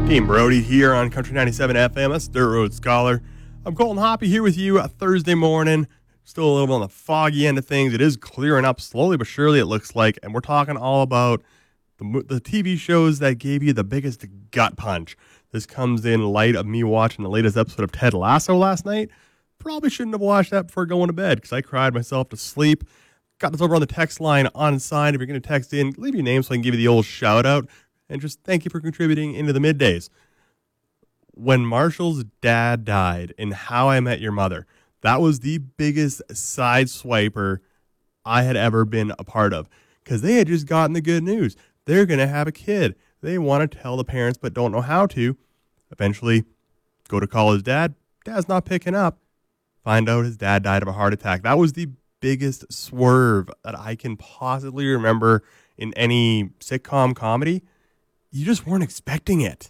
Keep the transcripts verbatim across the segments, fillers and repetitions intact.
Dean Brody here on Country ninety-seven F M. That's Dirt Road Scholar. I'm Colton Hoppy here with you a Thursday morning. Still a little bit on the foggy end of things. It is clearing up slowly but surely, it looks like. And we're talking all about the, the T V shows that gave you the biggest gut punch. This comes in light of me watching the latest episode of Ted Lasso last night. Probably shouldn't have watched that before going to bed because I cried myself to sleep. Got this over on the text line on sign. If you're going to text in, leave your name so I can give you the old shout out. And just thank you for contributing into the middays. When Marshall's dad died in How I Met Your Mother, that was the biggest side swiper I had ever been a part of. Because they had just gotten the good news. They're going to have a kid. They want to tell the parents but don't know how to. Eventually, go to call his dad. Dad's not picking up. Find out his dad died of a heart attack. That was the biggest swerve that I can possibly remember in any sitcom comedy. You just weren't expecting it.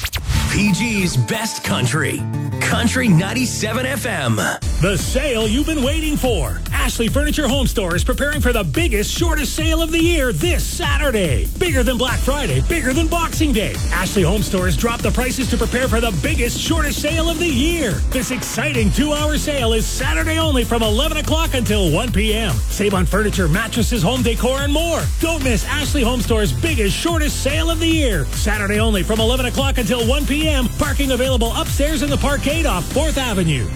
P G's Best Country. Country ninety-seven F M. The sale you've been waiting for. Ashley Furniture Home Store is preparing for the biggest, shortest sale of the year this Saturday. Bigger than Black Friday, bigger than Boxing Day. Ashley Home Store has dropped the prices to prepare for the biggest, shortest sale of the year. This exciting two-hour sale is Saturday only from eleven o'clock until one p.m. Save on furniture, mattresses, home decor, and more. Don't miss Ashley Home Store's biggest, shortest sale of the year. Saturday only from eleven o'clock until one p.m. Parking available upstairs in the parkade off fourth Avenue.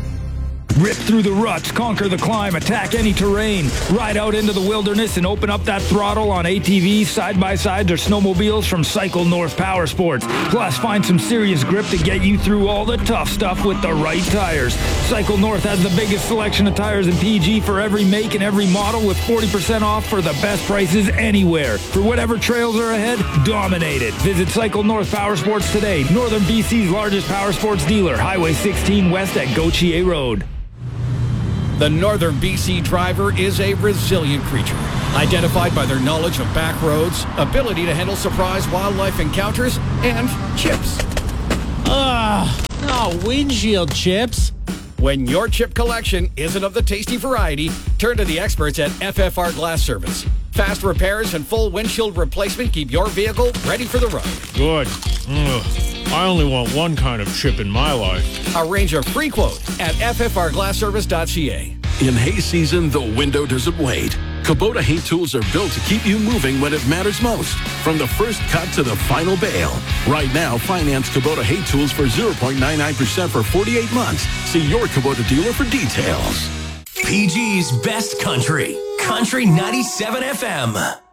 Rip through the ruts, conquer the climb, attack any terrain. Ride out into the wilderness and open up that throttle on A T Vs, side-by-sides, or snowmobiles from Cycle North Power Sports. Plus, find some serious grip to get you through all the tough stuff with the right tires. Cycle North has the biggest selection of tires in P G for every make and every model with forty percent off for the best prices anywhere. For whatever trails are ahead, dominate it. Visit Cycle North Power Sports today. Northern B C's largest power sports dealer, Highway sixteen West at Gautier Road. The Northern B C driver is a resilient creature, identified by their knowledge of back roads, ability to handle surprise wildlife encounters, and chips. Ugh, no windshield chips. When your chip collection isn't of the tasty variety, turn to the experts at F F R Glass Service. Fast repairs and full windshield replacement keep your vehicle ready for the road. Good. Ugh. I only want one kind of chip in my life. Arrange a free quote at f f r glass service dot c a. In hay season, the window doesn't wait. Kubota hay tools are built to keep you moving when it matters most. From the first cut to the final bale. Right now, finance Kubota hay tools for zero point nine nine percent for forty-eight months. See your Kubota dealer for details. P G's Best Country. Country ninety-seven F M.